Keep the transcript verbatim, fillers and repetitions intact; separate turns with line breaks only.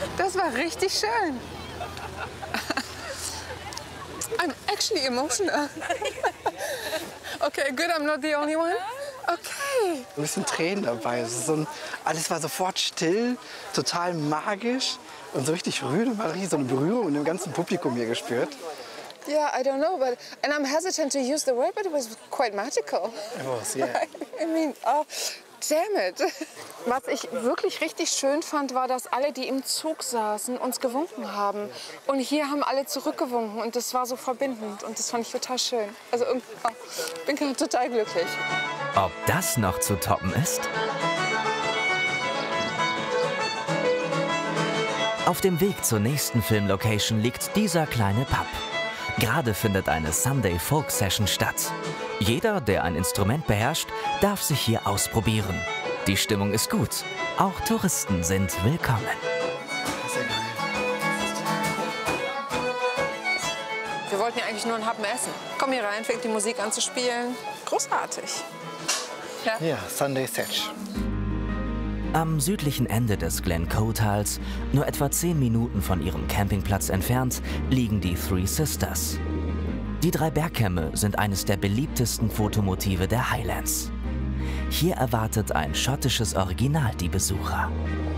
Das war richtig schön. I'm actually emotional. Okay, good, I'm not the only one. Okay.
Ein bisschen Tränen dabei. Es ist so ein, alles war sofort still, total magisch und so richtig rührend. Man hat richtig so eine Berührung in dem ganzen Publikum hier gespürt.
Yeah, I don't know, but and I'm hesitant to use the word, but it was quite magical.
It was, yeah.
I mean, oh, damn it. Was ich wirklich richtig schön fand, war, dass alle, die im Zug saßen, uns gewunken haben. Und hier haben alle zurückgewunken und das war so verbindend und das fand ich total schön. Also oh, ich bin total glücklich.
Ob das noch zu toppen ist? Auf dem Weg zur nächsten Filmlocation liegt dieser kleine Pub. Gerade findet eine Sunday Folk Session statt. Jeder, der ein Instrument beherrscht, darf sich hier ausprobieren. Die Stimmung ist gut. Auch Touristen sind willkommen.
Wir wollten ja eigentlich nur einen Happen essen. Komm hier rein, fängt die Musik an zu spielen. Großartig.
Ja, yeah, Sunday Session.
Am südlichen Ende des Glen Coe-Tals, nur etwa zehn Minuten von ihrem Campingplatz entfernt, liegen die Three Sisters. Die drei Bergkämme sind eines der beliebtesten Fotomotive der Highlands. Hier erwartet ein schottisches Original die Besucher.